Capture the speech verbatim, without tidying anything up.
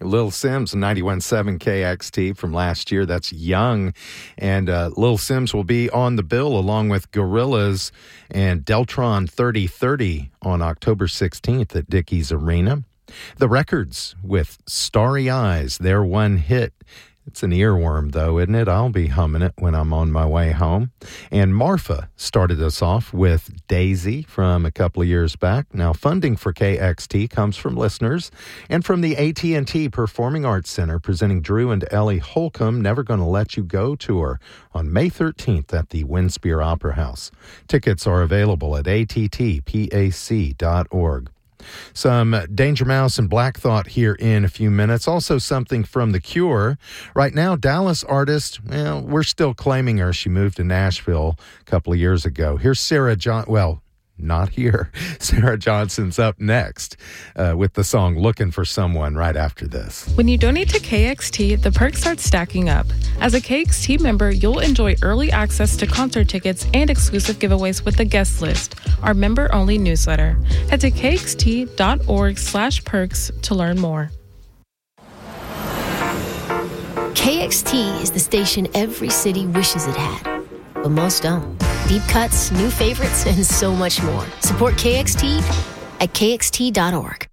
Lil Sims, ninety-one point seven K X T from last year. That's Young. And uh, Lil Sims will be on the bill along with Gorillaz and Deltron thirty thirty on October sixteenth at Dickies Arena. The Records with Starry Eyes, their one hit. It's an earworm, though, isn't it? I'll be humming it when I'm on my way home. And Marfa started us off with Daisy from a couple of years back. Now, funding for K X T comes from listeners and from the A T and T Performing Arts Center, presenting Drew and Ellie Holcomb Never Gonna Let You Go tour on May thirteenth at the Winspear Opera House. Tickets are available at A T T P A C dot org. Some Danger Mouse and Black Thought here in a few minutes. Also something from The Cure. Right now, Dallas artist, well, we're still claiming her. She moved to Nashville a couple of years ago. Here's Sarah John. Well, not here. Sarah Johnson's up next uh, with the song Looking for Someone right after this. When you donate to K X T, the perks start stacking up. As a K X T member, you'll enjoy early access to concert tickets and exclusive giveaways with the guest list, our member-only newsletter. Head to kxt.org slash perks to learn more. K X T is the station every city wishes it had, but most don't. Deep cuts, new favorites, and so much more. Support K X T at K X T dot org.